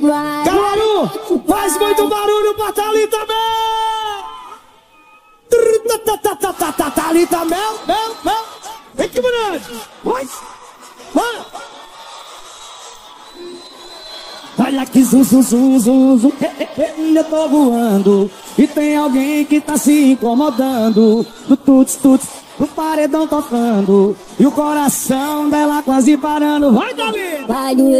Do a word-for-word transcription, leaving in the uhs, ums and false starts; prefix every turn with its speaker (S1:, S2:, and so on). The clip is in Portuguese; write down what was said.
S1: Galera, faz muito barulho pra Thalita Mel! Thalita Mel, Mel, Mel! Vem que grande! Vai! Vai! Olha que zum, zum, zum, zum, zum. Eu tô voando e tem alguém que tá se incomodando. Do tuts, tuts, do paredão tocando e o coração dela quase parando. Vai, Thalita!